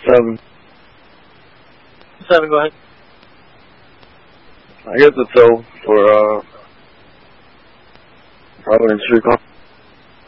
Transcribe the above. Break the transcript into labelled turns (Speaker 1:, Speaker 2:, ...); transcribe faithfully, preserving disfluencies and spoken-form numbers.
Speaker 1: Seven.
Speaker 2: Seven, go ahead.
Speaker 1: I guess a tow for, uh, Providence Street Car.